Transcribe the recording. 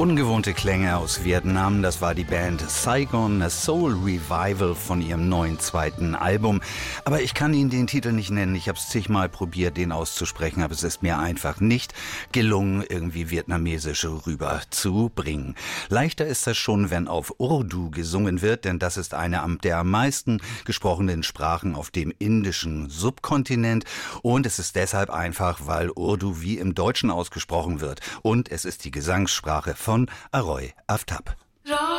Ungewohnte Klänge aus Vietnam, das war die Band Saigon, a Soul Revival von ihrem neuen zweiten Album. Aber ich kann Ihnen den Titel nicht nennen, ich habe es zigmal probiert, den auszusprechen, aber es ist mir einfach nicht gelungen, irgendwie vietnamesisch rüberzubringen. Leichter ist das schon, wenn auf Urdu gesungen wird, denn das ist eine der am meisten gesprochenen Sprachen auf dem indischen Subkontinent und es ist deshalb einfach, weil Urdu wie im Deutschen ausgesprochen wird und es ist die Gesangssprache von Aroy Aftab.